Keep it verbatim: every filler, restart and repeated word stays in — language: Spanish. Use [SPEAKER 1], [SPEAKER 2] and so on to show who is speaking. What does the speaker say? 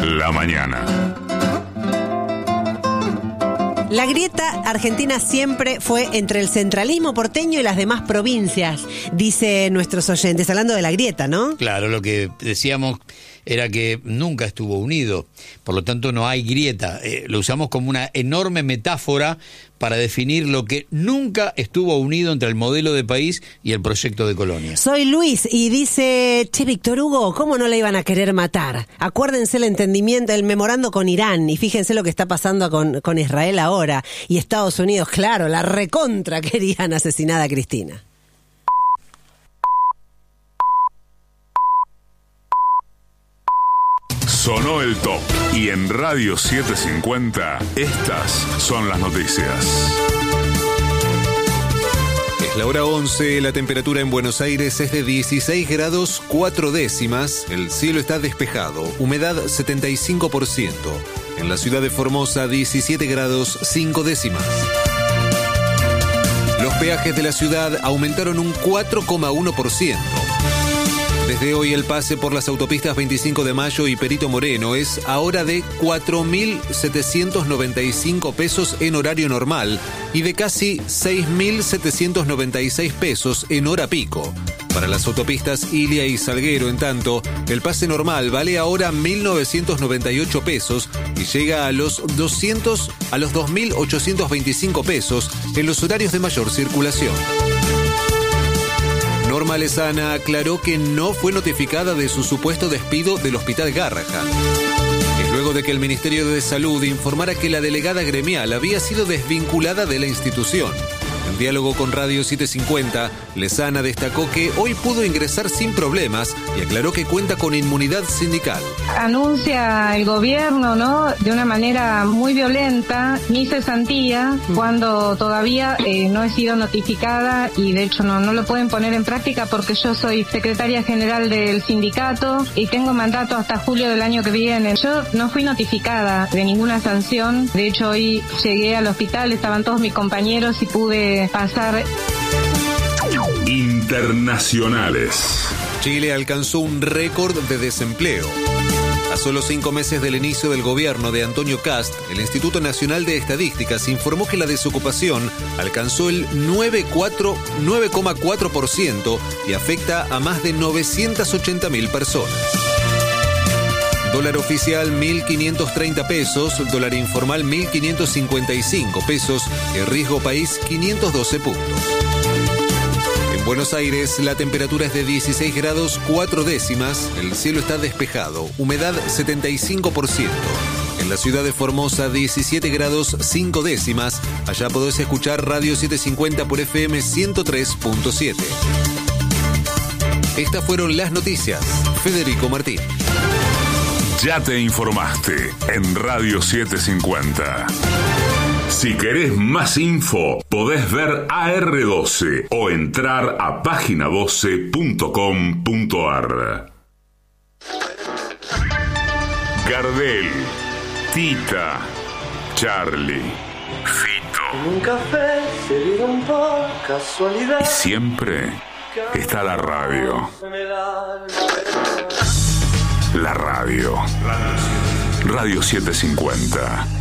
[SPEAKER 1] la mañana.
[SPEAKER 2] La grieta argentina siempre fue entre el centralismo porteño y las demás provincias, dice nuestros oyentes, hablando de la grieta, ¿no?
[SPEAKER 3] Claro, lo que decíamos era que nunca estuvo unido, por lo tanto no hay grieta. Eh, lo usamos como una enorme metáfora para definir lo que nunca estuvo unido entre el modelo de país y el proyecto de colonia.
[SPEAKER 2] Soy Luis y dice, che, Víctor Hugo, ¿cómo no la iban a querer matar? Acuérdense el entendimiento, el memorando con Irán y fíjense lo que está pasando con, con Israel ahora y Estados Unidos, claro, la recontra querían asesinada a Cristina.
[SPEAKER 1] Sonó el top y en Radio setecientos cincuenta estas son las noticias.
[SPEAKER 4] Es la hora once, la temperatura en Buenos Aires es de dieciséis grados cuatro décimas, el cielo está despejado, humedad setenta y cinco por ciento. En la ciudad de Formosa diecisiete grados cinco décimas. Los peajes de la ciudad aumentaron un cuatro coma uno por ciento. Desde hoy el pase por las autopistas veinticinco de Mayo y Perito Moreno es ahora de cuatro mil setecientos noventa y cinco pesos en horario normal y de casi seis mil setecientos noventa y seis pesos en hora pico. Para las autopistas Ilia y Salguero, en tanto, el pase normal vale ahora mil novecientos noventa y ocho pesos y llega a los doscientos a los dos mil ochocientos veinticinco pesos en los horarios de mayor circulación. Norma Lezana aclaró que no fue notificada de su supuesto despido del Hospital Garrahan. Es luego de que el Ministerio de Salud informara que la delegada gremial había sido desvinculada de la institución. En diálogo con Radio setecientos cincuenta, Lezana destacó que hoy pudo ingresar sin problemas y aclaró que cuenta con inmunidad sindical.
[SPEAKER 5] Anuncia el gobierno, ¿no?, de una manera muy violenta mi cesantía cuando todavía eh, no he sido notificada y de hecho no, no lo pueden poner en práctica porque yo soy secretaria general del sindicato y tengo mandato hasta julio del año que viene. Yo no fui notificada de ninguna sanción, de hecho hoy llegué al hospital, estaban todos mis compañeros y pude pasar.
[SPEAKER 1] Internacionales.
[SPEAKER 4] Chile alcanzó un récord de desempleo. A solo cinco meses del inicio del gobierno de Antonio Kast, el Instituto Nacional de Estadísticas informó que la desocupación alcanzó el nueve coma cuatro por ciento y afecta a más de novecientas ochenta mil personas. Dólar oficial mil quinientos treinta pesos, dólar informal mil quinientos cincuenta y cinco pesos, el riesgo país quinientos doce puntos. En Buenos Aires la temperatura es de dieciséis grados cuatro décimas, el cielo está despejado, humedad setenta y cinco por ciento. En la ciudad de Formosa diecisiete grados cinco décimas, allá podés escuchar Radio setecientos cincuenta por F M ciento tres punto siete. Estas fueron las noticias. Federico Martín.
[SPEAKER 1] Ya te informaste en Radio setecientos cincuenta. Si querés más info, podés ver A R doce o entrar a página doce punto com punto ar. Gardel, Tita, Charlie, Fito.
[SPEAKER 6] En un café se vieron por casualidad.
[SPEAKER 1] Y siempre está la radio. La radio. Radio setecientos cincuenta.